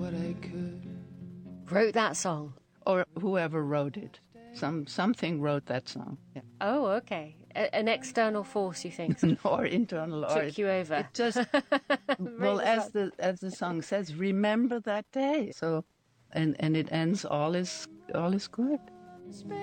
thought I could. Wrote that song? Or whoever wrote it. Something wrote that song. Yeah. Oh, okay. An external force, you think? Or internal. Took you over. It just, well, as the song says, remember that day. So, and it ends, all is good.